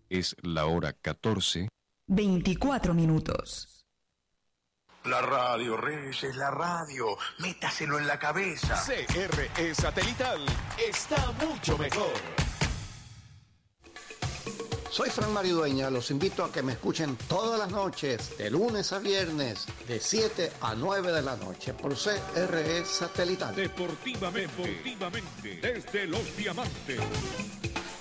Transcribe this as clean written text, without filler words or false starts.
Es la hora 14. 24 minutos. La radio, Reyes, la radio. Métaselo en la cabeza. CRE Satelital está mucho mejor. Soy Fran Maridueña, los invito a que me escuchen todas las noches, de lunes a viernes, de 7 a 9 de la noche, por CRE Satelital. Deportivamente, desde Los Diamantes.